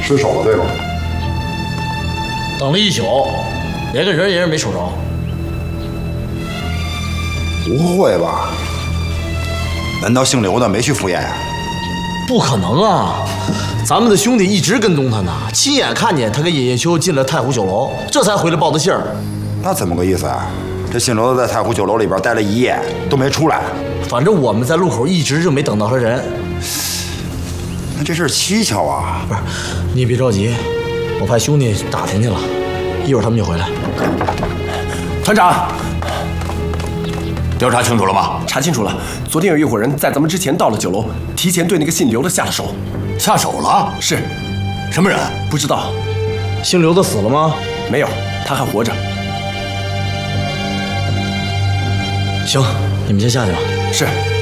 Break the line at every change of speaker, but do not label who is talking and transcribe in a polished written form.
失手了，对吧？
等了一宿，连个人也没瞅着。
不会吧？难道姓刘的没去赴宴呀？
不可能啊！咱们的兄弟一直跟踪他呢，亲眼看见他跟叶叶秋进了太湖酒楼，这才回来报的信儿。
那怎么个意思啊？这姓刘的在太湖酒楼里边待了一夜，都没出来。
反正我们在路口一直就没等到他人。
那这事儿蹊跷啊！
不是，你别着急，我派兄弟打听去了，一会儿他们就回来。
团长，
调查清楚了吗？
查清楚了，昨天有一伙人在咱们之前到了酒楼，提前对那个姓刘的下了手。
下手了？
是，
什么人？
不知道。
姓刘的死了吗？
没有，他还活着。
行，你们先下去吧。
是。